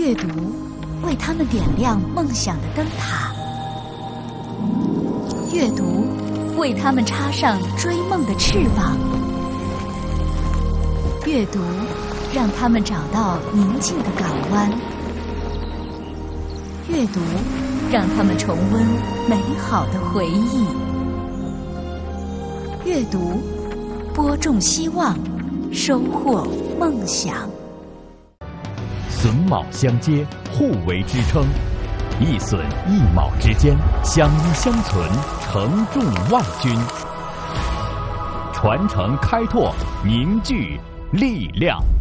阅读为他们点亮梦想的灯塔，阅读为他们插上追梦的翅膀，阅读让他们找到宁静的港湾，阅读让他们重温美好的回忆，阅读播种希望，收获梦想。 榫卯相接，互为支撑，一榫一卯之间，相依相存，承重万钧。传承开拓，凝聚力量。